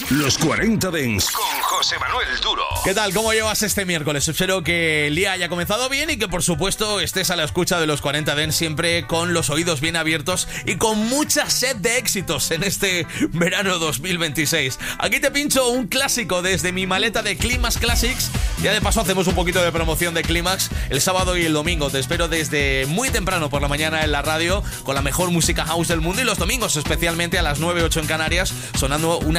Los 40 Dents con José Manuel Duro. ¿Qué tal? ¿Cómo llevas este miércoles? Espero que el día haya comenzado bien y que por supuesto estés a la escucha de los 40 Dents siempre con los oídos bien abiertos y con mucha sed de éxitos en este verano 2026. Aquí te pincho un clásico desde mi maleta de Climax Classics. Ya de paso hacemos un poquito de promoción de Climax el sábado y el domingo. Te espero desde muy temprano por la mañana en la radio con la mejor música house del mundo y los domingos especialmente a las 9, 8 en Canarias sonando una